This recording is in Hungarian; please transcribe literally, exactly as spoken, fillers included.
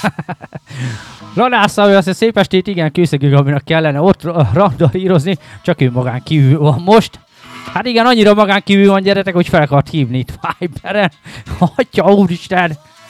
Ranásza, ő azt a szép estét, igen, Kőszegi Gabinak kellene ott randalírozni, csak ő magán kívül van most. Hát igen, annyira magán kívül van, gyeretek, hogy fel akart hívni itt Viberen. Hatya úristen!